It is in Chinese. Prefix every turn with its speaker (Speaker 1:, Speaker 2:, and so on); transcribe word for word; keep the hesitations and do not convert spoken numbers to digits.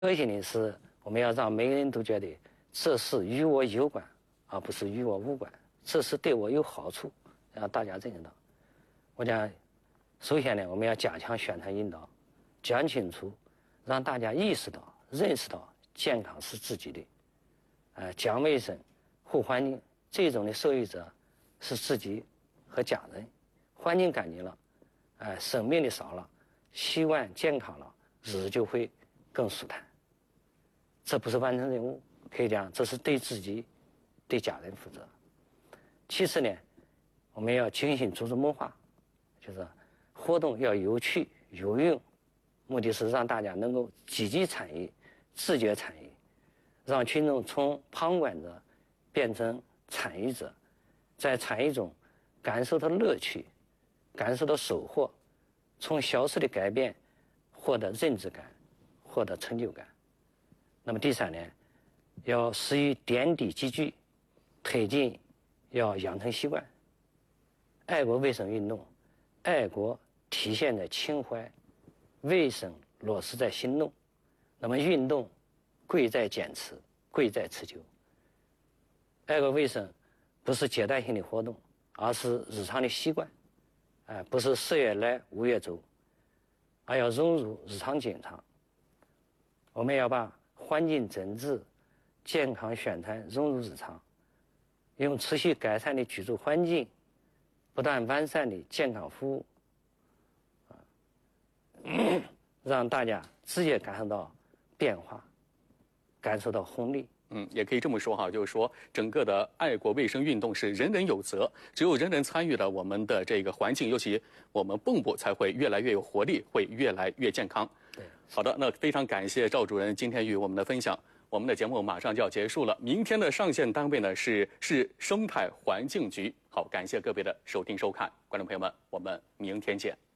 Speaker 1: 核心的是我们要让每个人都觉得这是与我有关，而不是与我无关，这是对我有好处，让大家认识到。我讲，首先呢，我们要加强宣传引导，讲清楚，让大家意识到、认识到健康是自己的，呃，讲卫生、护环境，这种的受益者是自己和家人。环境干净了，呃，生病的少了，习惯健康了，日子就会更舒坦。这不是完成任务，可以讲这是对自己、对家人负责。其次呢，我们要精心组织谋划，就是活动要有趣有用，目的是让大家能够积极参与、自觉参与，让群众从旁观者变成参与者，在参与中感受到乐趣，感受到收获，从小事的改变获得认知感，获得成就感。那么第三呢，要始于点滴积聚，推进要养成习惯。爱国卫生运动，爱国体现在情怀，卫生落实在行动。那么运动贵在坚持，贵在持久。爱国卫生不是阶段性的活动，而是日常的习惯，哎，不是十月来五月走，而要融入日常经常。我们要把环境整治、健康宣传融入日常，用持续改善的居住环境，不断完善的健康服务，啊，让大家直接感受到变化，感受到红利。
Speaker 2: 嗯，也可以这么说哈，就是说整个的爱国卫生运动是人人有责，只有人人参与了，我们的这个环境，尤其我们蚌埠才会越来越有活力，会越来越健康。
Speaker 1: 对，
Speaker 2: 好的，那非常感谢赵主任今天与我们的分享。我们的节目马上就要结束了，明天的上线单位呢是市生态环境局。好，感谢各位的收听收看，观众朋友们，我们明天见。